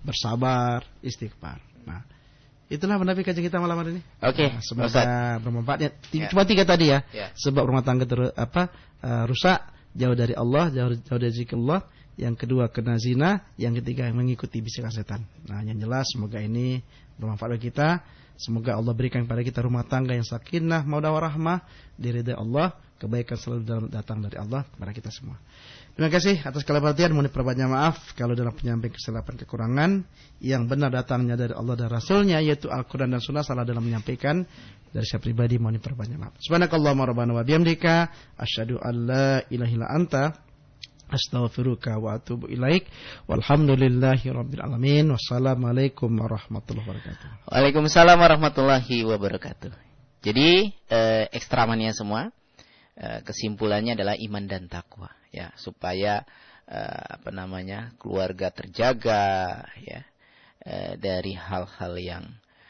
bersabar, istighfar. Nah, itulah menafi kajian kita malam hari ini. Oke, Nah, semoga bermanfaat. Cuma 3 tadi ya. Sebab rumah tangga rusak, jauh dari Allah, jauh dari zikrullah. Yang kedua kena zina, yang ketiga mengikuti bisikan setan. Nah, yang jelas semoga ini bermanfaat bagi kita. Semoga Allah berikan kepada kita rumah tangga yang sakinah, mawaddah warahmah, diridai Allah, kebaikan selalu datang dari Allah kepada kita semua. Terima kasih atas perhatian. Mohon diperbanyak maaf kalau dalam penyampaian kesalahan kekurangan. Yang benar datangnya dari Allah dan Rasulnya, yaitu Al-Quran dan Sunnah. Salah dalam menyampaikan dari saya pribadi, mohon diperbanyak maaf. Subhanakallahumma rabbana wa bihamdika, asyhadu an la ilaha illa anta, astaghfiruka wa atubu ilaik. Walhamdulillahi rabbil alamin. Wassalamualaikum warahmatullahi wabarakatuh. Waalaikumsalam warahmatullahi wabarakatuh. Jadi ekstramania semua, kesimpulannya adalah iman dan takwa, ya, supaya keluarga terjaga, ya, dari hal-hal yang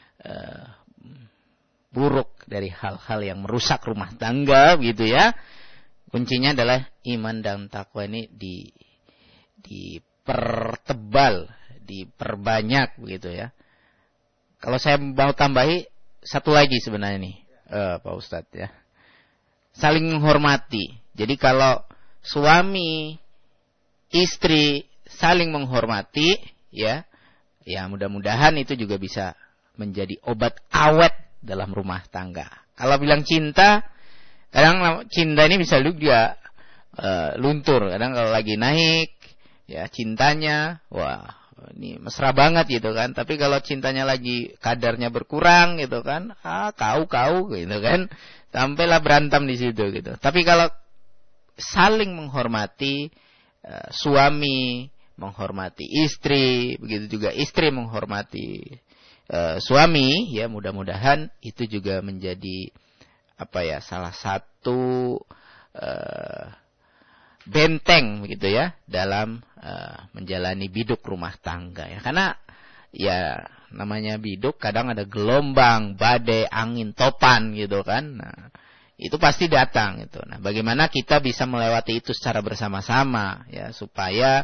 buruk, dari hal-hal yang merusak rumah tangga, begitu ya. Kuncinya adalah iman dan takwa ini dipertebal, diperbanyak, begitu ya. Kalau saya mau tambahi satu lagi sebenarnya nih, Pak Ustadz, ya, saling menghormati. Jadi kalau suami istri saling menghormati, ya mudah-mudahan itu juga bisa menjadi obat awet dalam rumah tangga. Kalau bilang cinta, kadang cinta ini bisa juga luntur. Kadang kalau lagi naik, ya cintanya, wah ini mesra banget gitu kan. Tapi kalau cintanya lagi kadarnya berkurang gitu kan, kau gitu kan, sampailah berantem di situ gitu. Tapi kalau saling menghormati, suami menghormati istri, begitu juga istri menghormati suami, ya mudah-mudahan itu juga menjadi salah satu benteng begitu ya dalam menjalani biduk rumah tangga, ya. Karena ya namanya biduk kadang ada gelombang, badai, angin, topan gitu kan. Nah, itu pasti datang gitu. Nah, bagaimana kita bisa melewati itu secara bersama-sama, ya, supaya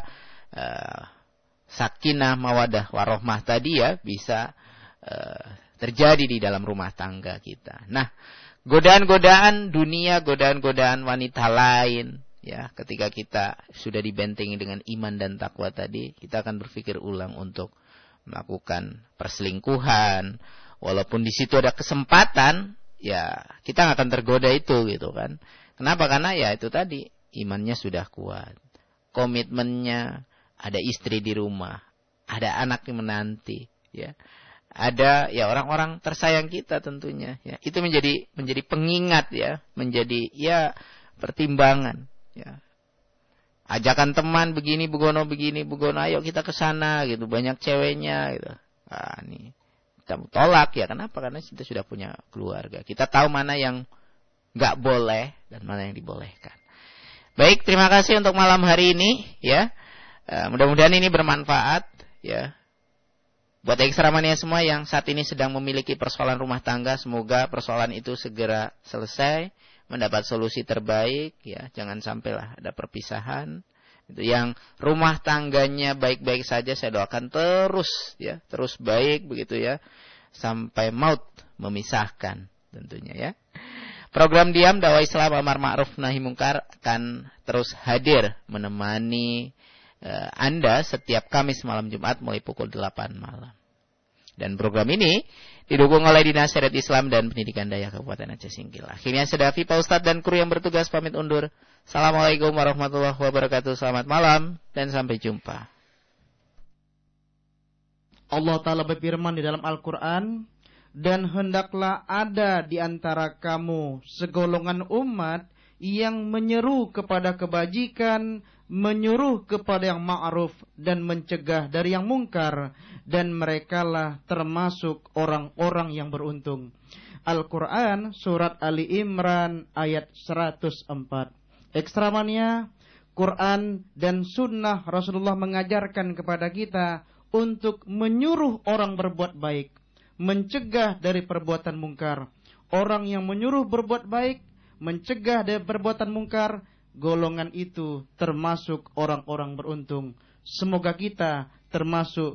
sakinah, mawaddah, warahmah tadi ya bisa terjadi di dalam rumah tangga kita. Nah, godaan-godaan dunia, godaan-godaan wanita lain, ya, ketika kita sudah dibentengi dengan iman dan takwa tadi, kita akan berpikir ulang untuk melakukan perselingkuhan. Walaupun di situ ada kesempatan, ya kita nggak akan tergoda itu gitu kan. Kenapa? Karena ya itu tadi, imannya sudah kuat, komitmennya, ada istri di rumah, ada anak yang menanti, ya, ada ya orang-orang tersayang kita tentunya, ya. Itu menjadi pengingat, ya, menjadi ya pertimbangan, ya. Ajakan teman begini begono, ayo kita ke sana gitu, banyak ceweknya gitu. Nih kita tolak, ya. Kenapa? Karena kita sudah punya keluarga. Kita tahu mana yang nggak boleh dan mana yang dibolehkan. Baik, terima kasih untuk malam hari ini, ya. Mudah-mudahan ini bermanfaat, ya. Buat ekstramania semua yang saat ini sedang memiliki persoalan rumah tangga, semoga persoalan itu segera selesai, mendapat solusi terbaik, ya. Jangan sampailah ada perpisahan. Itu yang rumah tangganya baik-baik saja, saya doakan terus, ya, terus baik begitu ya, sampai maut memisahkan tentunya, ya. Program Diam Dakwah Islam Amar Ma'ruf Nahi Mungkar akan terus hadir menemani Anda setiap Kamis malam Jumat mulai pukul 8 malam. Dan program ini didukung oleh Dinas Syariat Islam dan Pendidikan Daya Kabupaten Aceh Singkil. Akhirnya Sedafi, Pak Ustadz dan kru yang bertugas pamit undur. Assalamualaikum warahmatullahi wabarakatuh. Selamat malam dan sampai jumpa. Allah Ta'ala berfirman di dalam Al-Quran, dan hendaklah ada di antara kamu segolongan umat yang menyeru kepada kebajikan, menyuruh kepada yang ma'ruf dan mencegah dari yang mungkar, dan merekalah termasuk orang-orang yang beruntung. Al-Quran Surat Ali Imran ayat 104. Ekstramania, Quran dan Sunnah Rasulullah mengajarkan kepada kita untuk menyuruh orang berbuat baik, mencegah dari perbuatan mungkar. Orang yang menyuruh berbuat baik, mencegah dari perbuatan mungkar, golongan itu termasuk orang-orang beruntung. Semoga kita termasuk